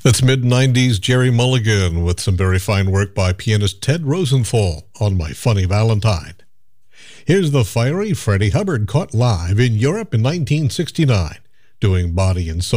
That's mid-90s Jerry Mulligan with some very fine work by pianist Ted Rosenthal on My Funny Valentine. Here's the fiery Freddie Hubbard caught live in Europe in 1969, doing Body and Soul.